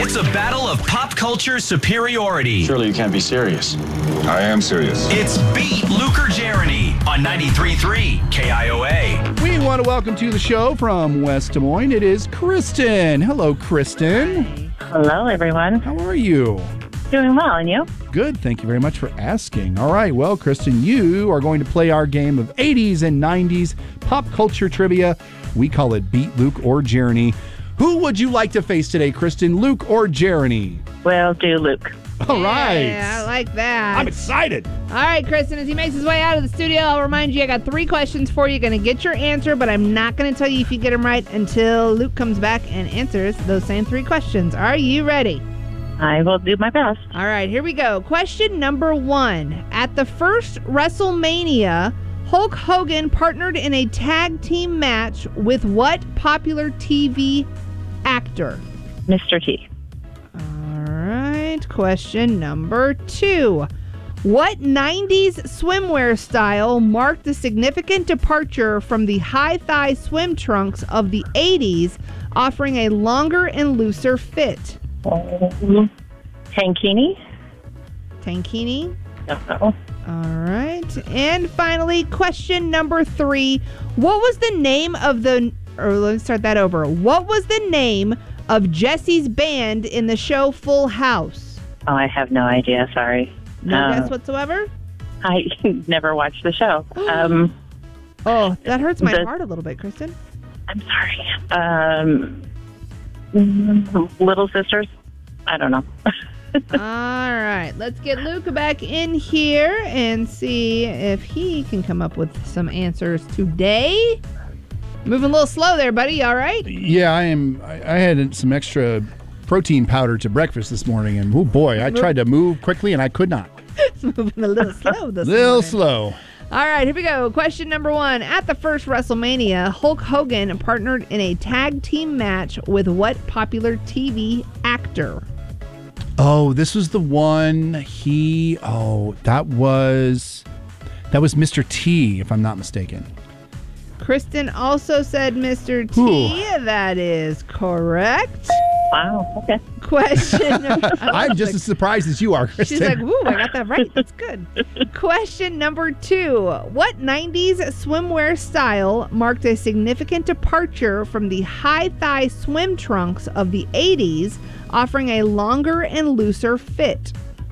It's a battle of pop culture superiority. Surely you can't be serious. I am serious. It's Beat Luke or Jeremy on 93.3 KIOA. We want to welcome to the show from West Des Moines. It is Kristen. Hello, Kristen. Hello, everyone. How are you? Doing well, and you? Good. Thank you very much for asking. All right. Well, Kristen, you are going to play our game of 80s and 90s pop culture trivia. We call it Beat Luke or Jeremy. Who would you like to face today, Kristen? Luke or Jeremy? We'll do Luke. All right. Yeah, I like that. I'm excited. All right, Kristen, as he makes his way out of the studio, I'll remind you I got 3 questions for you. You're going to get your answer, but I'm not going to tell you if you get them right until Luke comes back and answers those same 3 questions. Are you ready? I will do my best. All right, here we go. Question number 1. At the first WrestleMania, Hulk Hogan partnered in a tag team match with what popular TV actor? Mr. T. All right, question number 2. What 90s swimwear style marked a significant departure from the high-thigh swim trunks of the 80s, offering a longer and looser fit? Tankini? Tankini? No. All right. And finally, question number 3. What was the name of the... Or let's start that over. What was the name of Jesse's band in the show Full House? Oh, I have no idea. Sorry. No guess whatsoever? I never watched the show. Oh, that hurts my heart a little bit, Kristen. I'm sorry. Little Sisters? I don't know. All right. Let's get Luke back in here and see if he can come up with some answers today. Moving a little slow there, buddy. All right? Yeah, I am. I had some extra protein powder to breakfast this morning, and oh boy, I tried to move quickly, and I could not. It's moving a little slow this Little morning. slow. All right, here we go. Question number 1. At the first WrestleMania, Hulk Hogan partnered in a tag team match with what popular TV actor? Oh, this was the one that was Mr. T, if I'm not mistaken. Kristen also said Mr. T. Ooh. That is correct. Wow. Okay. Question number... I'm just as surprised as you are, Kristen. She's like, "Ooh, I got that right. That's good." Question number 2. What 90s swimwear style marked a significant departure from the high-thigh swim trunks of the 80s, offering a longer and looser fit?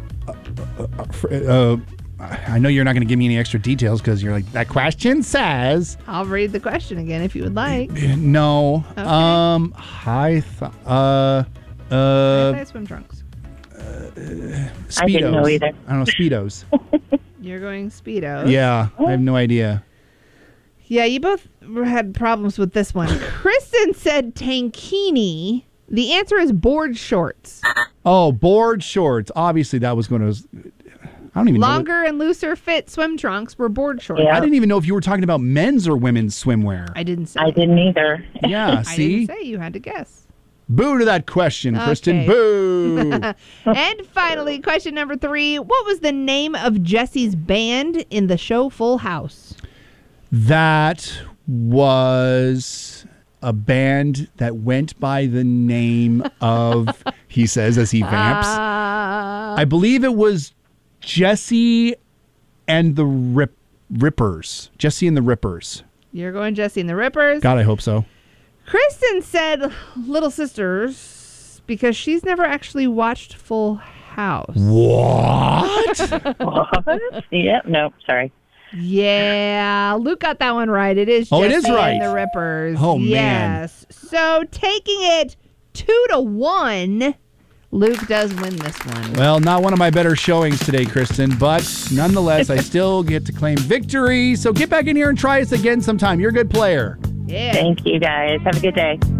I know you're not going to give me any extra details because you're like, that question says... I'll read the question again if you would like. No. Okay. High-thigh swim trunks. Speedos. I didn't know either. I don't know, Speedos. You're going Speedos. Yeah, I have no idea. Yeah, you both had problems with this one. Kristen said tankini. The answer is board shorts. Oh, board shorts. Obviously, that was going to... I don't even know. Longer and looser fit swim trunks were board shorts. Yeah. I didn't even know if you were talking about men's or women's swimwear. I didn't say. I didn't either. Yeah, I see? didn't say. You had to guess. Boo to that question, Kristen. Okay. Boo. And finally, question number 3. What was the name of Jesse's band in the show Full House? That was a band that went by the name of, he says as he vamps. I believe it was Jesse and the Rippers. Jesse and the Rippers. You're going Jesse and the Rippers. God, I hope so. Kristen said Little Sisters because she's never actually watched Full House. What? What? Yep. No, sorry. Yeah, Luke got that one right. It is Jesse it is right. and the Rippers. Oh, man. Yes. So taking it 2-1, Luke does win this one. Well, not one of my better showings today, Kristen, but nonetheless, I still get to claim victory. So get back in here and try us again sometime. You're a good player. Yeah. Thank you, guys. Have a good day.